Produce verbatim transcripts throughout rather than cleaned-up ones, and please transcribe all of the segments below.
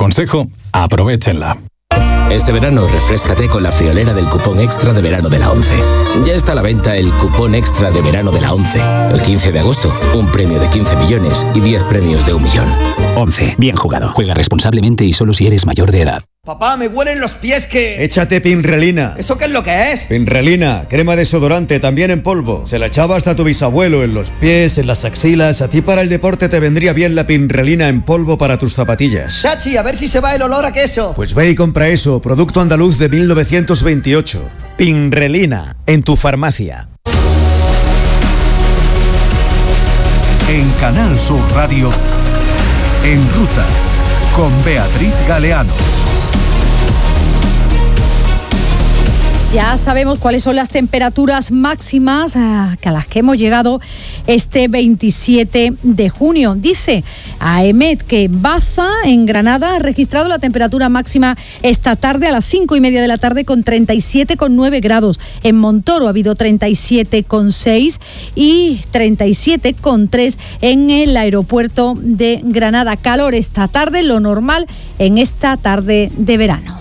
aconsejo, aprovéchenla. Este verano refréscate con la friolera del cupón extra de verano de la ONCE. Ya está a la venta el cupón extra de verano de la ONCE. El quince de agosto, un premio de quince millones y diez premios de un millón. ONCE, bien jugado. Juega responsablemente y solo si eres mayor de edad. Papá, me huelen los pies que... Échate Pinrelina. ¿Eso qué es lo que es? Pinrelina, crema desodorante, también en polvo. Se la echaba hasta tu bisabuelo en los pies, en las axilas. A ti para el deporte te vendría bien la Pinrelina en polvo para tus zapatillas. Chachi, a ver si se va el olor a queso. Pues ve y compra eso, producto andaluz de mil novecientos veintiocho. Pinrelina, en tu farmacia. En Canal Sur Radio, En Ruta, con Beatriz Galeano. Ya sabemos cuáles son las temperaturas máximas a las que hemos llegado este veintisiete de junio. Dice AEMET que Baza, en Granada, ha registrado la temperatura máxima esta tarde a las cinco y media de la tarde con treinta y siete coma nueve grados. En Montoro ha habido treinta y siete coma seis y treinta y siete coma tres en el aeropuerto de Granada. Calor esta tarde, lo normal en esta tarde de verano.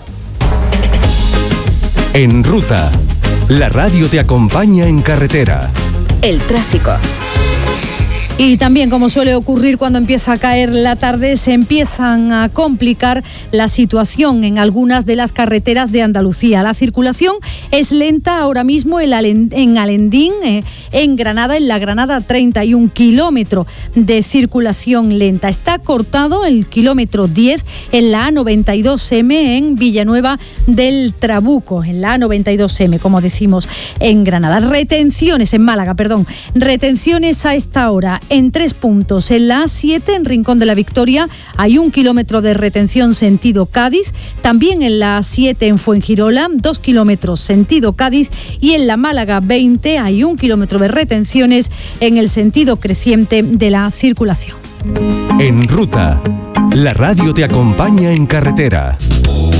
En Ruta, la radio te acompaña en carretera. El tráfico. Y también, como suele ocurrir cuando empieza a caer la tarde, se empiezan a complicar la situación en algunas de las carreteras de Andalucía. La circulación es lenta ahora mismo en Alendín, eh, en Granada, en la Granada treinta y un kilómetros de circulación lenta. Está cortado el kilómetro diez en la A noventa y dos eme en Villanueva del Trabuco, en la A noventa y dos eme, como decimos en Granada. Retenciones en Málaga, perdón. Retenciones a esta hora en tres puntos. En la A siete, en Rincón de la Victoria, hay un kilómetro de retención sentido Cádiz. También en la A siete, en Fuengirola, dos kilómetros sentido Cádiz. Y en la Málaga veinte hay un kilómetro de retenciones en el sentido creciente de la circulación. En Ruta, la radio te acompaña en carretera.